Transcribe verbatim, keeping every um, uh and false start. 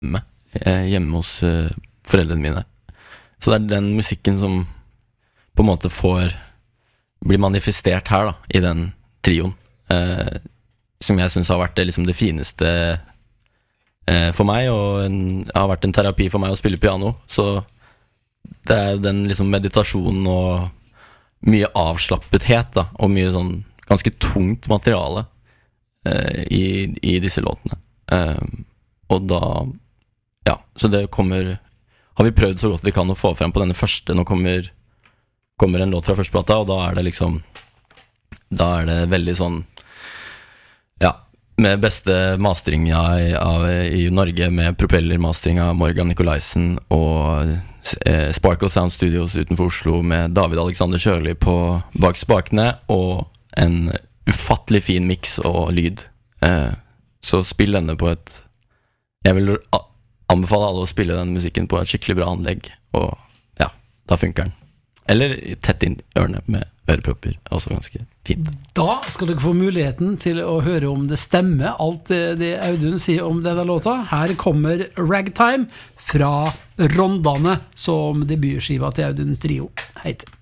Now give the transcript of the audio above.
hjemme, eh, hjemme hos eh, foreldrene mine. Så det er den musikken som på en måte får bli manifestert her da, i den trioen, eh, som jeg synes har vært det, liksom det fineste eh, for meg, og en, har vært en terapi for meg å spille piano. Så det er den liksom meditasjonen og mye avslappethet da, og mye sånn ganske tungt materiale eh, i, i disse låtene. Eh, og da, ja, så det kommer, har vi prøvd så godt vi kan å få frem på denne første. Nå kommer, kommer en låt fra første plata, og da er det liksom, da er det veldig sånn, ja, med beste mastering av, av, i Norge, med propellermastering av Morgan Nicolaisen og eh, Sparkle Sound Studios utenfor Oslo, med David Alexander Kjørli på bak spakene, og en ufattelig fin mix og lyd. Eh, så spill denne på et, jeg vil anbefale alle å spille den musikken på et skikkelig bra anlegg, og ja, da funker den. Eller tett inn ørene med ørepropper, også ganske fint. Da skal dere få muligheten til å høre om det stemmer alt det, det Audun sier om denne låta. Her kommer Ragtime fra Rondane, som debutskiva til Audun Trio heter.